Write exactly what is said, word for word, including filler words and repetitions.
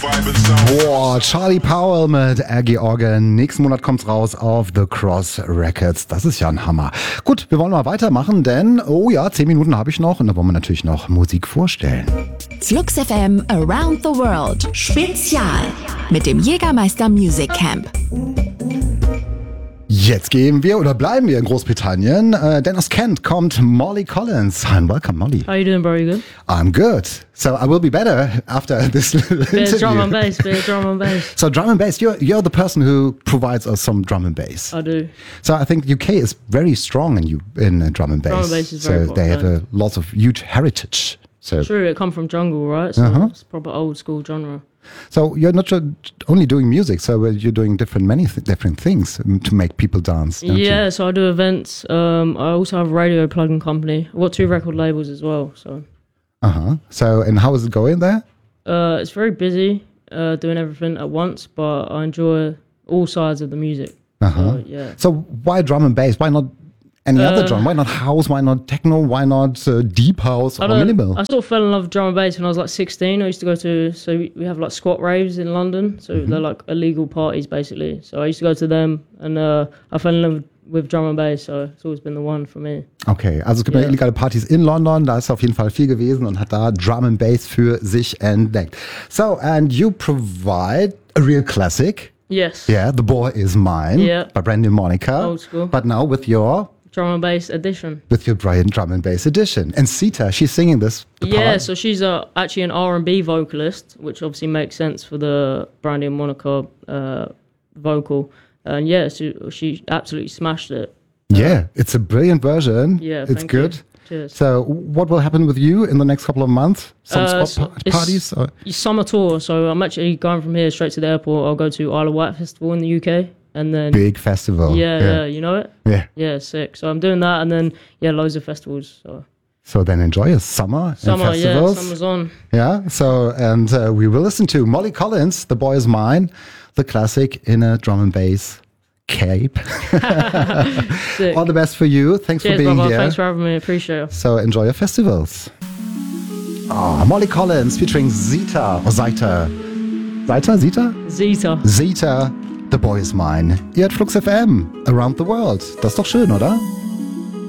Boah, Charlie Powell mit Aggie Organ. Nächsten Monat kommt's raus auf The Cross Records. Das ist ja ein Hammer. Gut, wir wollen mal weitermachen, denn, oh ja, zehn Minuten habe ich noch und da wollen wir natürlich noch Musik vorstellen. Flux F M Around the World Spezial mit dem Jägermeister Music Camp. Jetzt gehen wir oder bleiben wir in Großbritannien, äh, denn aus Kent kommt Molly Collins. Hi and welcome, Molly. How are you doing, bro? You good? I'm good. So I will be better after this little Bit interview. of drum and bass, bit of drum and bass. So drum and bass, you're, you're the person who provides us some drum and bass. I do. So I think U K is very strong in, you, in uh, drum and bass. Drum and bass is so very they have a lots of huge heritage. So, True, it come from jungle, right? So Uh-huh. it's proper old school genre. so you're not ju- only doing music, so uh, you're doing different, many th- different things um, to make people dance. Don't Yeah, you? so I do events. Um, I also have a radio plugin company. I've got two record labels as well. So Uh huh. So and how is it going there? uh, it's very busy uh, doing everything at once, but I enjoy all sides of the music. Uh huh. So, yeah. So why drum and bass? Why not any other Uh, drum? Why not house? Why not techno? Why not uh, deep house I, or don't- minimal? I sort of fell in love with drum and bass when I was like sixteen. I used to go to, so we we have like squat raves in London. So Mm-hmm. they're like illegal parties basically. So I used to go to them and uh, I fell in love with, with drum and bass. So it's always been the one for me. Okay, also es gibt ja Ja. illegale Partys in London, da ist er auf jeden Fall viel gewesen und hat da Drum and Bass für sich entdeckt. So, and you provide a real classic. Yes. Yeah, The Boy Is Mine Yeah. by Brandy Monica. Old school. But now with your Drum and bass edition. with your Brian Drum and Bass edition. And Sita, she's singing this. the Yeah, part. so she's a, actually an R and B vocalist, which obviously makes sense for the Brandy and Monica uh, vocal. And yeah, she, she absolutely smashed it. Yeah, it's a brilliant version. Yeah, it's thank good. you. Cheers. So, what will happen with you in the next couple of months? Some Uh, spot so pa- it's- parties? Or? It's summer tour, so I'm actually going from here straight to the airport. I'll go to Isle of Wight Festival in the U K, and then Big festival. yeah, yeah, you know it. Yeah. Yeah, sick. So I'm doing that, and then yeah, loads of festivals. So So then enjoy your summer, summer, and yeah, festivals. summer's on. Yeah, so, and uh, we will listen to Molly Collins, The Boy Is Mine, the classic in a drum and bass cape. Sick. All the best for you. Thanks Cheers, for being brother. here. Thanks for having me. Appreciate it. So enjoy your festivals. Oh, Molly Collins featuring Zita, or Zita. Zita, Zita? Zeta. Zita, The Boy Is Mine. Ihr hört Flux F M, Around the World. Das ist doch schön, oder?